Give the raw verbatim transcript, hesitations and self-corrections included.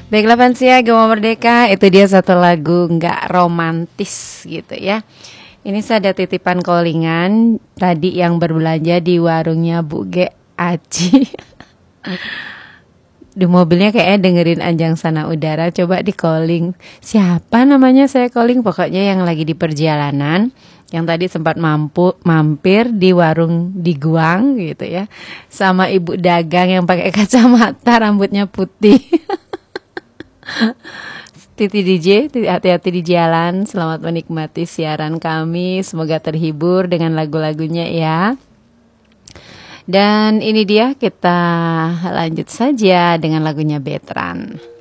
Baiklah Fansia, Gema Merdeka, itu dia satu lagu nggak romantis gitu ya. Ini saya ada titipan callingan tadi yang berbelanja di warungnya Bu Ge Aci. Di mobilnya kayaknya dengerin Anjang Sana Udara. Coba di calling. Siapa namanya saya calling? Pokoknya yang lagi di perjalanan, yang tadi sempat mampu mampir di warung di Guang gitu ya, sama ibu dagang yang pakai kacamata, rambutnya putih. Titi D J, hati-hati di jalan. Selamat menikmati siaran kami. Semoga terhibur dengan lagu-lagunya ya. Dan ini dia, kita lanjut saja dengan lagunya Betran.